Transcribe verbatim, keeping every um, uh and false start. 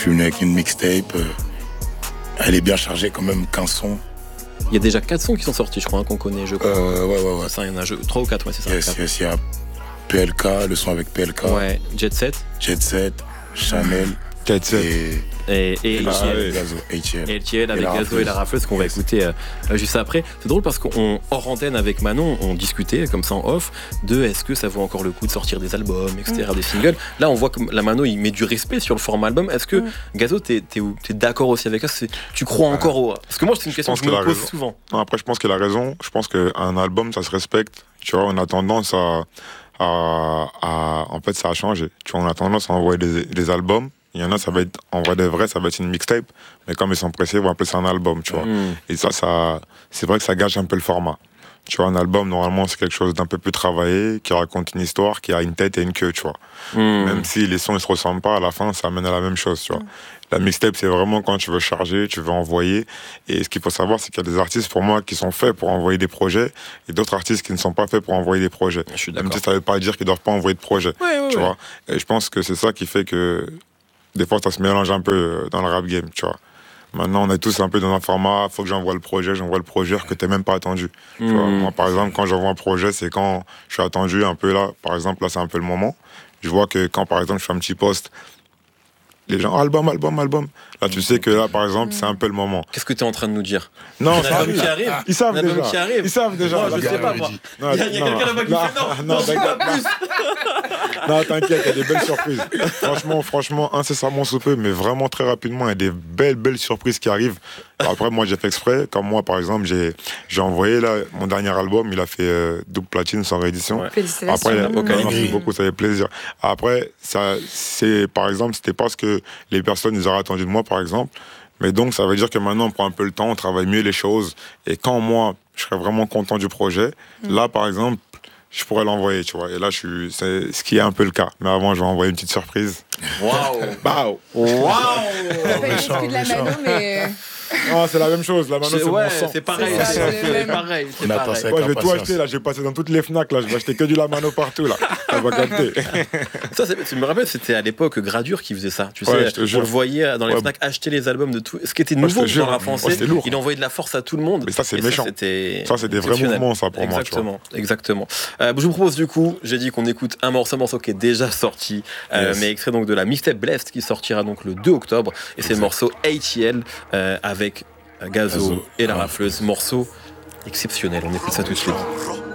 suis venu avec une mixtape. Euh, elle est bien chargée quand même, quinze sons. Il y a déjà quatre sons qui sont sortis, je crois, hein, qu'on connaît, je crois. Euh, ouais, ouais, ouais. Ça, il y en a trois ou quatre, ouais, c'est ça. Yes, yes, il y a P L K, le son avec P L K. Ouais, Jet Set. Jet Set, Chanel. Jet Set. Et... Et, et, et, H T L. et Gazo, H T L. Et H T L avec et Gazo et la rafleuse qu'on va écouter euh, juste après. C'est drôle parce qu'on hors antenne avec Manon, on discutait comme ça en off de est-ce que ça vaut encore le coup de sortir des albums, et cetera, mm. des singles. Là, on voit que la Mano il met du respect sur le format album. Est-ce que mm. Gazo, t'es, t'es, t'es d'accord aussi avec ça? C'est, tu crois ouais. encore au... Parce que moi, c'est une je question que je me pose raison. souvent. Non, après, je pense qu'il a raison. Je pense qu'un album, ça se respecte. Tu vois, on a tendance à, à, à en fait, ça a changé. Tu vois, on a tendance à envoyer des, des albums. Il y en a, ça va être, en vrai de vrai, ça va être une mixtape, mais comme ils sont pressés, ils vont appeler ça un album, tu vois. Mm. Et ça, ça, c'est vrai que ça gâche un peu le format. Tu vois, un album, normalement, c'est quelque chose d'un peu plus travaillé, qui raconte une histoire, qui a une tête et une queue, tu vois. Mm. Même si les sons ne se ressemblent pas, à la fin, ça amène à la même chose, tu vois. Mm. La mixtape, c'est vraiment quand tu veux charger, tu veux envoyer. Et ce qu'il faut savoir, c'est qu'il y a des artistes, pour moi, qui sont faits pour envoyer des projets, et d'autres artistes qui ne sont pas faits pour envoyer des projets. Je suis Même si ça ne veut pas dire qu'ils ne doivent pas envoyer de projets, ouais, ouais, tu ouais. vois. Et je pense que c'est ça qui fait que des fois, ça se mélange un peu dans le rap game, tu vois. Maintenant, on est tous un peu dans un format, faut que j'envoie le projet, j'envoie le projet que t'es même pas attendu. Mmh. Tu vois, moi, par exemple, quand j'envoie un projet, c'est quand je suis attendu un peu là. Par exemple, là, c'est un peu le moment. Je vois que quand, par exemple, je fais un petit post, les gens, album, album, album. Là, tu sais que là, par exemple, c'est un peu le moment. Qu'est-ce que tu es en train de nous dire? Non, ça arrive. Qui arrive. Ils savent déjà. Qui arrive. Ils savent déjà. Moi, je sais pas, moi. Il y a, il y a quelqu'un là-bas qui fait non, non, non, non, pas plus. Non, t'inquiète, il y a des belles surprises. Franchement, franchement, incessamment sous peu, mais vraiment très rapidement, il y a des belles, belles surprises qui arrivent. Après, moi, j'ai fait exprès. Comme moi, par exemple, j'ai, j'ai envoyé là, mon dernier album, il a fait euh, double platine sans réédition. Ouais. Félicitations. Après, mmh. merci beaucoup, ça fait plaisir. Après, ça, c'est, par exemple, c'était pas ce que les personnes ils auraient attendu de moi, par exemple. Mais donc, ça veut dire que maintenant, on prend un peu le temps, on travaille mieux les choses. Et quand moi, je serais vraiment content du projet, mmh. là, par exemple, je pourrais l'envoyer, tu vois. Et là, je suis, c'est ce qui est un peu le cas. Mais avant, je vais envoyer une petite surprise. Waouh! Waouh! Waouh! C'est pas juste que de la Mano, mais... Non, c'est la même chose. La Mano, c'est, c'est ouais, mon sang. C'est pareil. C'est, ça, c'est, c'est pareil. C'est on pareil. Ça ouais, je vais tout acheter là. Je vais passer dans toutes les Fnac là. Je vais acheter que du La Mano partout là. Ça va capter. Ça, c'est, tu me rappelles, c'était à l'époque Gradure qui faisait ça. Tu ouais, sais, on le voyait dans les ouais. Fnac acheter les albums de tout. Ce qui était nouveau ouais, dans la français. Ouais, il envoyait de la force à tout le monde. Mais ça, c'est et méchant. Ça, c'était ça, c'est des vrais mouvements, ça pour exactement, moi. Tu vois. Exactement. Euh, je vous propose du coup, j'ai dit qu'on écoute un morceau, un morceau qui est déjà sorti, euh, yes. mais extrait donc de la mixtape Blessed qui sortira donc le deux octobre. Et c'est le morceau H T L euh, avec Gazo et la rafleuse, morceau exceptionnel. On écoute ça tout de suite.